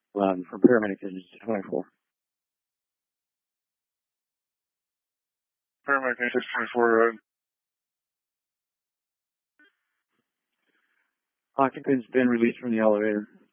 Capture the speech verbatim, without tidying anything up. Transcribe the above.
Um, from paramedic engines to twenty-four. Paramedic engines twenty-four, uh, Occupant's been released from the elevator.